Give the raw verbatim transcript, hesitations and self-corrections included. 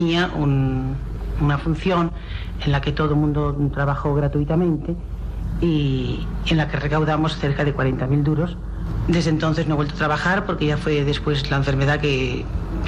Tenía un, una función en la que todo el mundo trabajó gratuitamente y en la que recaudamos cerca de cuarenta mil duros. Desde entonces no he vuelto a trabajar porque ya fue después la enfermedad que